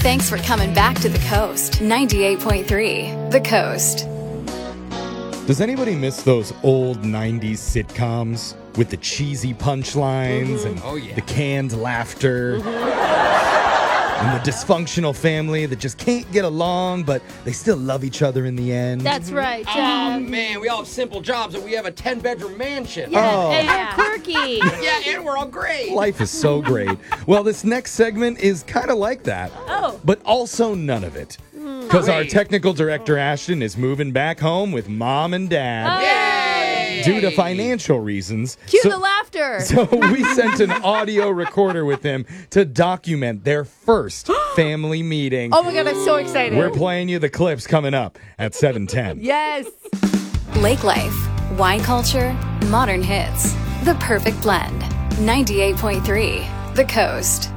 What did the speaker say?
Thanks for coming back to The Coast. 98.3 The Coast. Does anybody miss those old 90s sitcoms with the cheesy punchlines and the canned laughter? And the dysfunctional family that just can't get along, but they still love each other in the end. That's right. Oh, man, we all have simple jobs and we have a 10-bedroom mansion. And we're quirky. Yeah, and we're all great. Life is so great. Well, this next segment is kind of like that. Oh. But also none of it. Because our technical director, Ashton, is moving back home with mom and dad. Yay! Due to financial reasons. Cue the laughter. So we sent an audio recorder with him to document their first family meeting. Oh my God, I'm so excited. We're playing you the clips coming up at 7:10. Yes. Lake life, wine culture, modern hits. The perfect blend. 98.3 The Coast.